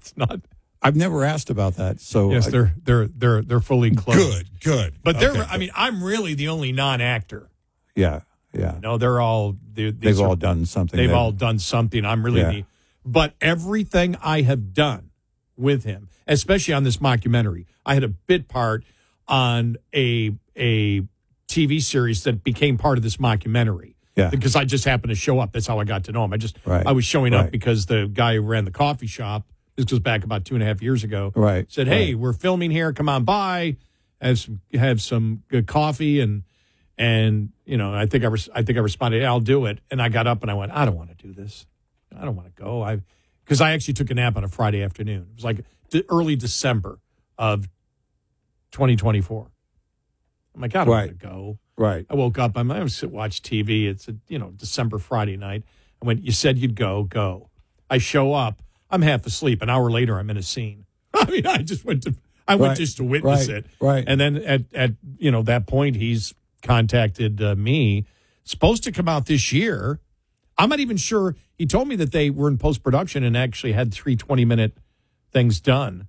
It's not. I've never asked about that. So Yes, they're fully closed. Good. But Okay, I mean, I'm really the only non-actor. yeah. No, they're all. They've all done something. They've all done something. I'm really the. But everything I have done with him, especially on this mockumentary, I had a bit part on a TV series that became part of this mockumentary. Yeah. Because I just happened to show up. That's how I got to know him. Right. I was showing up because the guy who ran the coffee shop, this goes back about 2.5 years ago, said, "Hey, we're filming here. Come on by, have some good coffee." And I think I responded, "I'll do it." And I got up and I went, "I don't want to do this. I don't want to go." Because I actually took a nap on a Friday afternoon. It was like early December of 2024. I'm like, I don't want to go. Right. I woke up. I'm going to watch TV. It's a December Friday night. I went, "You said you'd go. Go." I show up. I'm half asleep. An hour later, I'm in a scene. I mean, I went just to witness it. Right. And then at that point, he's contacted me. Supposed to come out this year. I'm not even sure. He told me that they were in post-production and actually had 3 20-minute things done.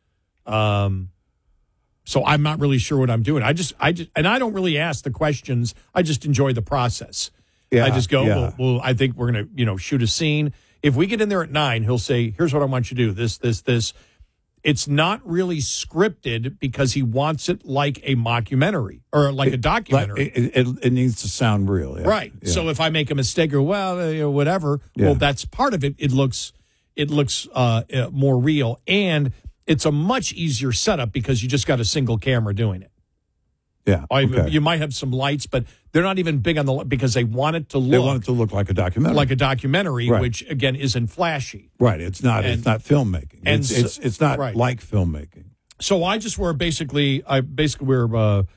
So I'm not really sure what I'm doing. I just, and I don't really ask the questions. I just enjoy the process. Yeah, I just go, well, I think we're going to, shoot a scene. If we get in there at 9, he'll say, "Here's what I want you to do. This. It's not really scripted because he wants it like a mockumentary or like a documentary. It needs to sound real. Yeah. Right. Yeah. So if I make a mistake or whatever, well, that's part of it. It looks more real, and it's a much easier setup because you just got a single camera doing it. Yeah. Okay. You might have some lights, but they're not even big on the because they want it to look. They want it to look like a documentary. Right. Which again isn't flashy. Right. It's not. It's not filmmaking. And it's not like filmmaking. So I just were basically. I don't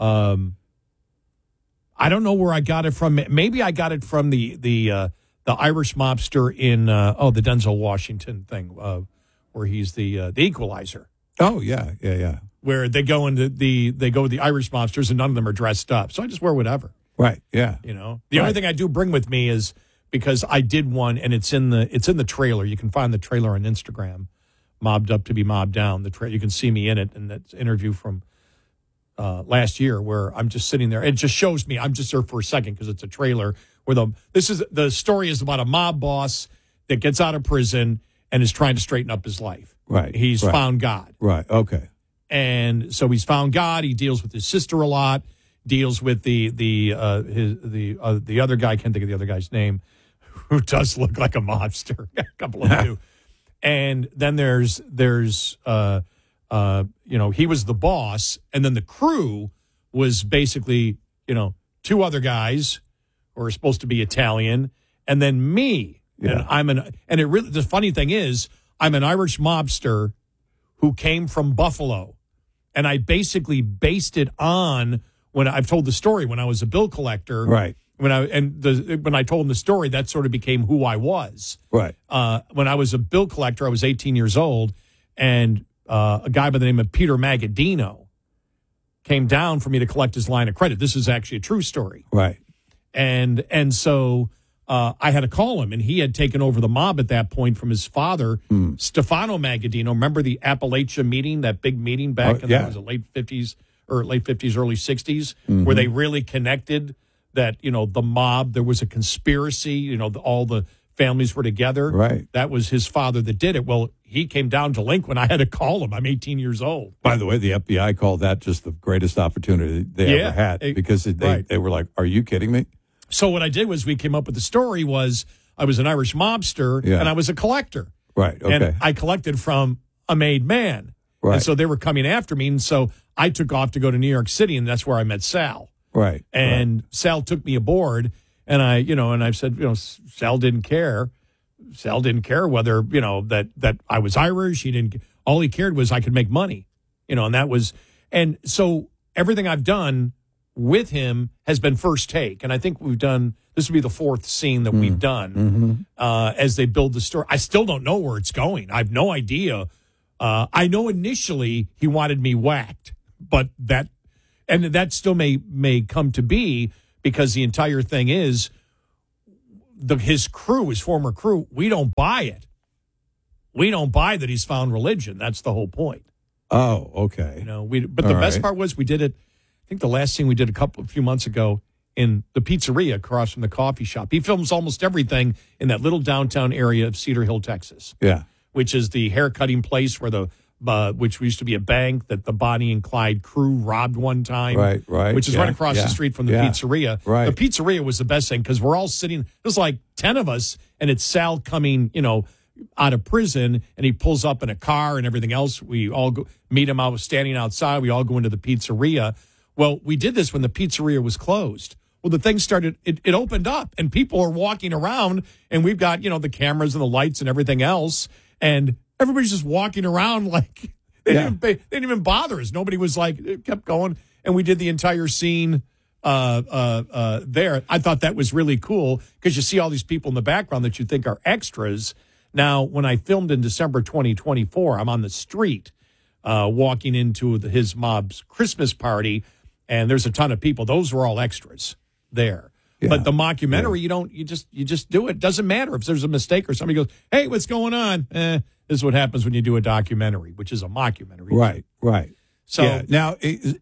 know where I got it from. Maybe I got it from the Irish mobster in the Denzel Washington thing, where he's the Equalizer. Oh yeah. Where they go with the Irish mobsters and none of them are dressed up. So I just wear whatever. Right. Yeah. The only thing I do bring with me is because I did one and it's in the trailer. You can find the trailer on Instagram, Mobbed Up to Be Mobbed Down. You can see me in it, and that's an interview from last year where I'm just sitting there. It just shows me. I'm just there for a second because it's a trailer where the story is about a mob boss that gets out of prison and is trying to straighten up his life. Right. He's found God. Right. Okay. And so he's found God. He deals with his sister a lot. Deals with the other guy. I can't think of the other guy's name, who does look like a mobster. A couple of them do. And then there's he was the boss, and then the crew was basically 2 other guys who are supposed to be Italian, and then me. Yeah. And the funny thing is, I'm an Irish mobster who came from Buffalo, and I basically based it on when I've told the story when I was a bill collector. Right. When I told him the story, that sort of became who I was. Right. When I was a bill collector, I was 18 years old, and a guy by the name of Peter Magadino came down for me to collect his line of credit. This is actually a true story. Right. And so I had to call him, and he had taken over the mob at that point from his father, Stefano Magadino. Remember the Appalachia meeting, that big meeting back in the late 50s, early 60s, where they really connected that, the mob, there was a conspiracy, all the families were together. Right. That was his father that did it. Well, he came down to Lincoln. I had to call him. I'm 18 years old. By the way, the FBI called that just the greatest opportunity they ever had because they were like, "Are you kidding me?" So what I did was we came up with the story was I was an Irish mobster and I was a collector. Right. Okay. And I collected from a made man. Right. And so they were coming after me. And so I took off to go to New York City, and that's where I met Sal. Right. And Sal took me aboard, and I said, Sal didn't care. Sal didn't care whether, that I was Irish. All he cared was I could make money, and that was, and so everything I've done with him has been first take. And I think this will be the 4th scene that we've done as they build the story. I still don't know where it's going. I have no idea. I know initially he wanted me whacked, but that still may come to be because the entire thing is his former crew, we don't buy it. We don't buy that he's found religion. That's the whole point. Oh, okay. But the best part was we did it. I think the last thing we did a few months ago in the pizzeria across from the coffee shop. He films almost everything in that little downtown area of Cedar Hill, Texas. Yeah. Which is the haircutting place where which used to be a bank that the Bonnie and Clyde crew robbed one time. Right. Which is right across the street from the pizzeria. Right. The pizzeria was the best thing because we're all sitting, there's like 10 of us, and it's Sal coming, out of prison, and he pulls up in a car and everything else. We all go meet him standing outside. We all go into the pizzeria. Well, we did this when the pizzeria was closed. Well, the thing started, it opened up, and people are walking around, and we've got, the cameras and the lights and everything else, and everybody's just walking around like they didn't even bother us. Nobody was like, it kept going, and we did the entire scene there. I thought that was really cool because you see all these people in the background that you think are extras. Now, when I filmed in December 2024, I'm on the street walking into his mob's Christmas party, and there's a ton of people. Those were all extras there. Yeah. But the mockumentary, you just do it. Doesn't matter if there's a mistake or somebody goes, hey, what's going on? This is what happens when you do a documentary, which is a mockumentary. Right. So now is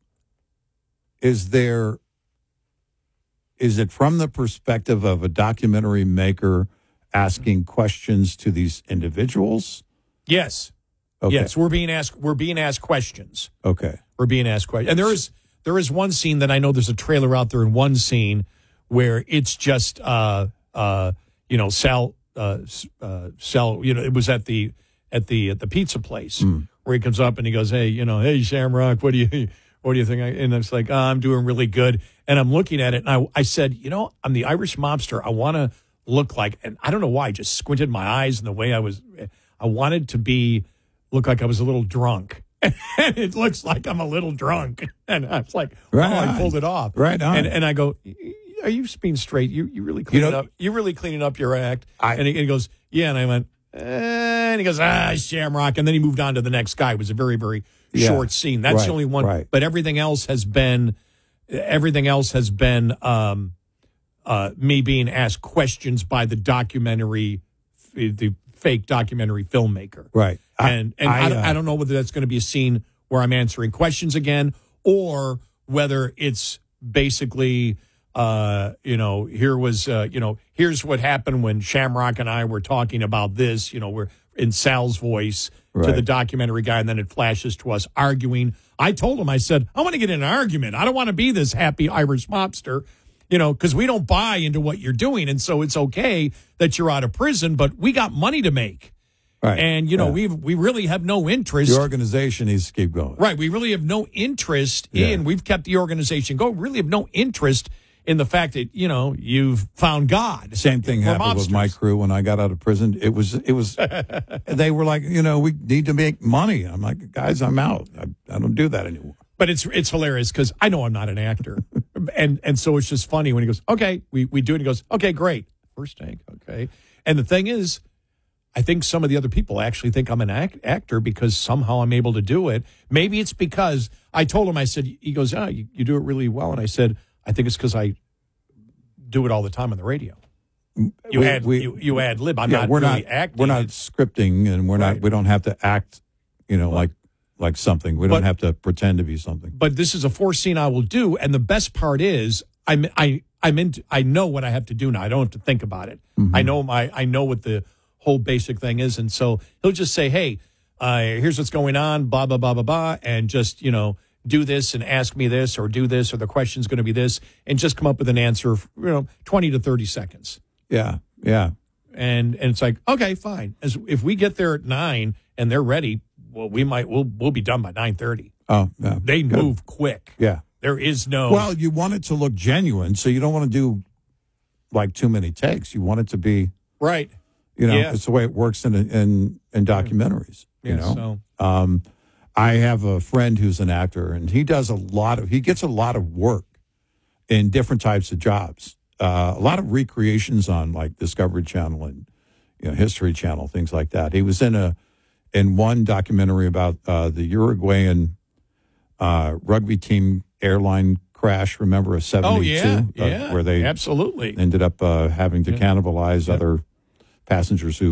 it from the perspective of a documentary maker asking questions to these individuals? Yes. Okay. Yes, we're being asked questions. Okay. We're being asked questions. And there is one scene that I know there's a trailer out there in one scene where it's just Sal it was at the pizza place where he comes up and he goes, hey Shamrock, what do you think? And it's like, I'm doing really good. And I'm looking at it and I said, I'm the Irish mobster. I want to look like, and I don't know why, I just squinted my eyes and the way I wanted to look like I was a little drunk. And it looks like I'm a little drunk. And I was like, I pulled it off. Right on. And I go, are you being straight? You really cleaning up? You really cleaning up your act? And he goes, yeah. And I went, and he goes, Shamrock. And then he moved on to the next guy. It was a very, very short scene. That's the only one. Right. But everything else has been me being asked questions by the fake documentary filmmaker. Right. And I don't know whether that's going to be a scene where I'm answering questions again, or whether it's basically, here's what happened when Shamrock and I were talking about this, we're in Sal's voice to the documentary guy, and then it flashes to us arguing. I told him, I said, I want to get in an argument. I don't want to be this happy Irish mobster, because we don't buy into what you're doing. And so it's okay that you're out of prison, but we got money to make. Right. And, we really have no interest. The organization needs to keep going. Right. We really have no interest we've kept the organization going. We really have no interest in the fact that, you've found God. Same thing happened with my crew when I got out of prison. It was, they were like, we need to make money. I'm like, guys, I'm out. I don't do that anymore. But it's hilarious because I know I'm not an actor. and so it's just funny when he goes, okay, we do it. And he goes, okay, great. First take. Okay. And the thing is, I think some of the other people actually think I'm an actor because somehow I'm able to do it. Maybe it's because I told him, I said, he goes, you do it really well. And I said, I think it's because I do it all the time on the radio. You ad lib. I'm not really acting. We're not scripting, and we don't have to act, like something. We don't have to pretend to be something. But this is a forced scene I will do, and the best part is I know what I have to do now. I don't have to think about it. Mm-hmm. I know what the whole basic thing is, and so he'll just say, hey, here's what's going on, blah blah blah blah blah, and just do this and ask me this, or do this, or the question's going to be this, and just come up with an answer, 20 to 30 seconds. Yeah. And it's like, okay, fine. If we get there at 9 and they're ready, well, we'll be done by 9:30. Oh, yeah. They move quick. Yeah. There is no. Well, you want it to look genuine, so you don't want to do like too many takes. You want it to be right. It's the way it works in documentaries. So. I have a friend who's an actor, and he gets a lot of work in different types of jobs. A lot of recreations on like Discovery Channel and History Channel, things like that. He was in one documentary about the Uruguayan rugby team airline crash. Remember, a 72? Yeah, where they absolutely ended up having to cannibalize other passengers who